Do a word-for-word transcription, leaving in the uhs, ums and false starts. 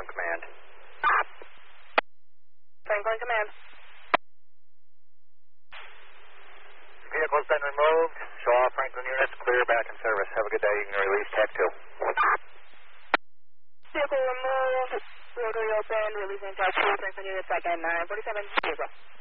Franklin Command. Franklin Command. Vehicle's been removed. Show all Franklin units clear back in service. Have a good day. You can release Tech two. Vehicle removed. Rotary open. Releasing Tech two. Franklin units back at nine forty-seven. Zero.